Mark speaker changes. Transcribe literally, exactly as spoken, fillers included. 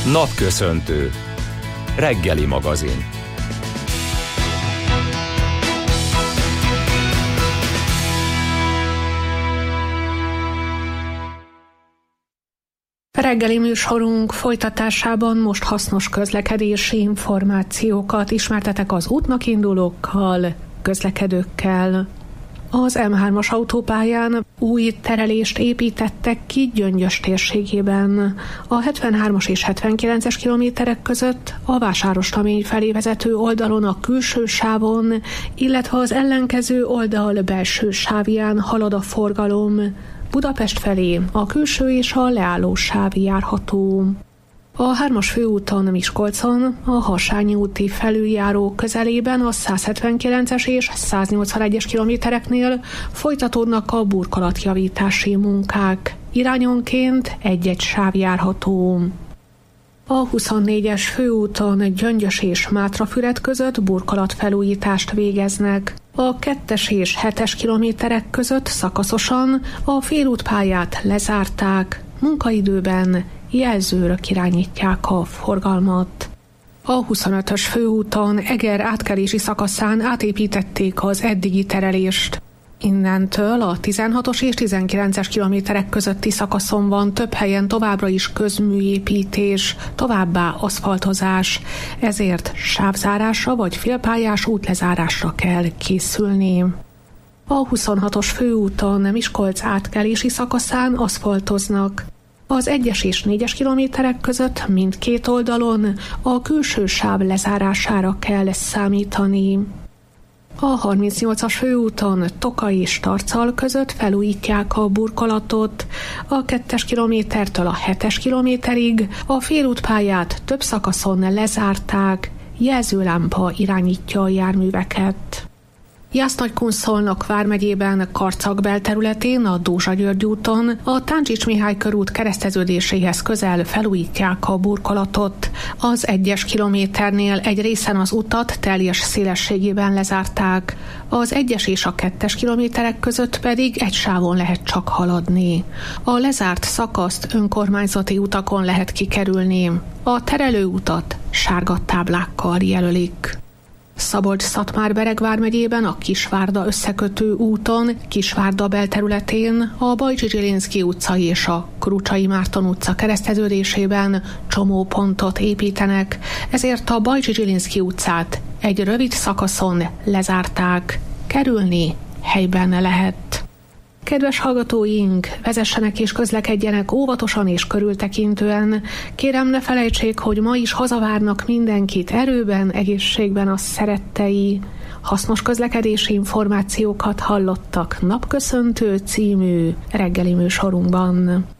Speaker 1: Napköszöntő. Reggeli magazin.
Speaker 2: Reggeli műsorunk folytatásában most hasznos közlekedési információkat ismertetek az útnak indulókkal, közlekedőkkel. Az em hármas autópályán új terelést építettek ki Gyöngyös térségében. A hetvenhármas és hetvenkilences kilométerek között a Vásárosnamény felé vezető oldalon a külső sávon, illetve az ellenkező oldal belső sávján halad a forgalom. Budapest felé a külső és a leálló sáv járható. A hármas főúton Miskolcon, a Harsányi úti felüljáró közelében a százhetvenkilences és száznyolcvanegyes kilométereknél folytatódnak a burkolatjavítási munkák. Irányonként egy-egy sáv járható. A huszonnégyes főúton Gyöngyös és Mátrafüred között burkolatfelújítást végeznek. A kettes és hetes kilométerek között szakaszosan a félútpályát lezárták, munkaidőben jelzőrök irányítják a forgalmat. A huszonötös főúton Eger átkelési szakaszán átépítették az eddigi terelést. Innentől a tizenhatos és tizenkilences kilométerek közötti szakaszon van több helyen továbbra is közműépítés, továbbá aszfaltozás, ezért sávzárásra vagy félpályás útlezárásra kell készülni. A huszonhatos főúton Miskolc átkelési szakaszán aszfaltoznak. Az egyes és négyes kilométerek között mindkét oldalon a külső sáv lezárására kell számítani. A harmincnyolcas főúton Tokaj és Tarcal között felújítják a burkolatot. A kettes kilométertől a hetes kilométerig a félútpályát több szakaszon lezárták, jelzőlámpa irányítja a járműveket. Jász-Nagykun-Szolnok vármegyében Karcag belterületén a Dózsa-György úton a Táncsics Mihály körút kereszteződéséhez közel felújítják a burkolatot. Az egyes kilométernél egy részen az utat teljes szélességében lezárták, az egyes és a kettes kilométerek között pedig egy sávon lehet csak haladni. A lezárt szakaszt önkormányzati utakon lehet kikerülni. A terelőutat sárga táblákkal jelölik. Szabolcs-Szatmár-Bereg vármegyében a Kisvárda összekötő úton, Kisvárda belterületén a Bajcsy-Zsilinszky utca és a Krucsai Márton utca kereszteződésében csomópontot építenek, ezért a Bajcsy-Zsilinszky utcát egy rövid szakaszon lezárták. Kerülni helyben lehet. Kedves hallgatóink, vezessenek és közlekedjenek óvatosan és körültekintően. Kérem, ne felejtsék, hogy ma is hazavárnak mindenkit erőben, egészségben a szerettei. Hasznos közlekedési információkat hallottak Napköszöntő című reggeli műsorunkban.